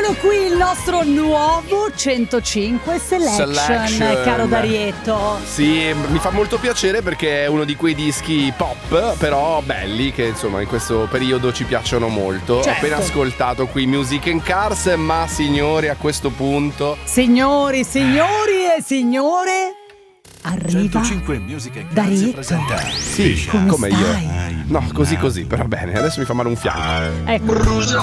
Eccolo qui il nostro nuovo 105 Selection. Caro Darietto. Sì, mi fa molto piacere perché è uno di quei dischi pop, però belli, che insomma in questo periodo ci piacciono molto. Certo. Ho appena ascoltato qui Music and Cars, ma signori, a questo punto, Signori e signore, arriva 105 Music and Cars Darietto. presenta. sì, Come come stai? io. No, così, però bene. Adesso mi fa male un fianco. Ecco. Brucia